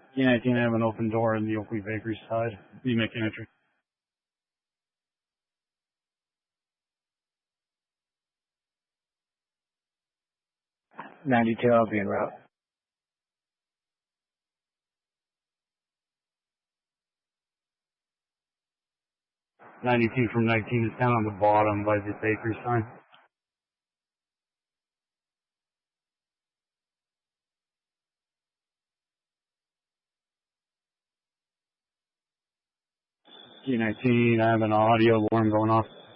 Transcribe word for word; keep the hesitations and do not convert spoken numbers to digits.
G nineteen, I have an open door in the Oakley Bakery side. You making entry? ninety-two, I'll be en route. ninety-two from nineteen is down on the bottom by the bakery sign. G nineteen, I have an audio alarm going off.